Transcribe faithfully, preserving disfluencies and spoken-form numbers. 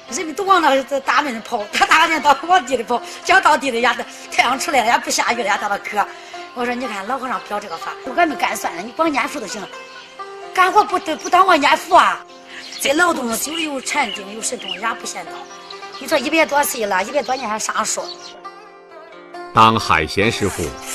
人们都往那大门跑，他大人到往地里跑，讲到地里呀，太阳出来了也不下雨了也到了渴。我说你看老和尚表这个法，俺们干算了，你光念佛就行了，干活不不当我念佛啊。这劳动久了有禅定有神通也不嫌早。你说一百多岁了，一百多年还上树。 当海贤师傅